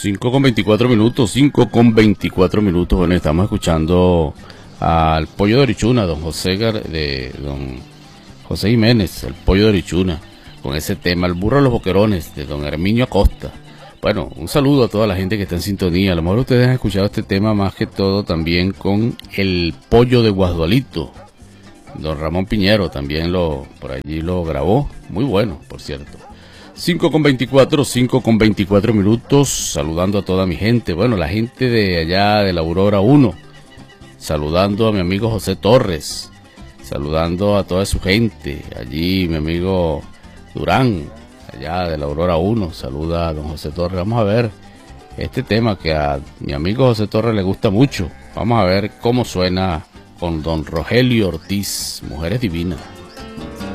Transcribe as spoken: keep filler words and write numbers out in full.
cinco con veinticuatro minutos, cinco con veinticuatro minutos. Bueno, estamos escuchando al Pollo de Orichuna, don José Gar de don José Jiménez, el Pollo de Orichuna, con ese tema, el burro de los boquerones, de don Herminio Acosta. Bueno, un saludo a toda la gente que está en sintonía. A lo mejor ustedes han escuchado este tema más que todo también con el Pollo de Guasdualito. Don Ramón Piñero también lo por allí lo grabó. Muy bueno, por cierto. cinco con veinticuatro, cinco con veinticuatro minutos, saludando a toda mi gente. Bueno, la gente de allá de la Aurora uno, saludando a mi amigo José Torres, saludando a toda su gente. Allí mi amigo Durán, allá de la Aurora uno, saluda a don José Torres. Vamos a ver este tema que a mi amigo José Torres le gusta mucho. Vamos a ver cómo suena con don Rogelio Ortiz, Mujeres Divinas.